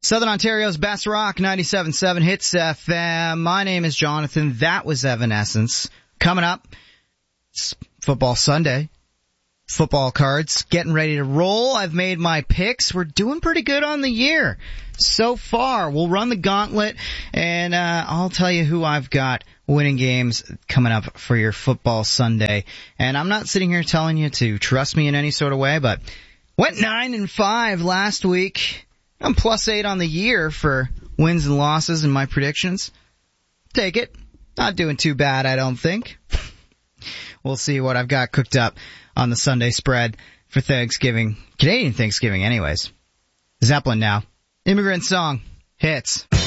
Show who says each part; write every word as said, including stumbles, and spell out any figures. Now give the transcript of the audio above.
Speaker 1: Southern Ontario's best rock, ninety-seven point seven Hits F M. My name is Jonathan. That was Evanescence. Coming up, it's Football Sunday. Football cards getting ready to roll. I've made my picks. We're doing pretty good on the year so far. We'll run the gauntlet, and uh, I'll tell you who I've got winning games coming up for your Football Sunday. And I'm not sitting here telling you to trust me in any sort of way, but went nine and five last week. I'm plus eight on the year for wins and losses in my predictions. Take it. Not doing too bad, I don't think. We'll see what I've got cooked up on the Sunday spread for Thanksgiving. Canadian Thanksgiving anyways. Zeppelin now. Immigrant Song. Hits.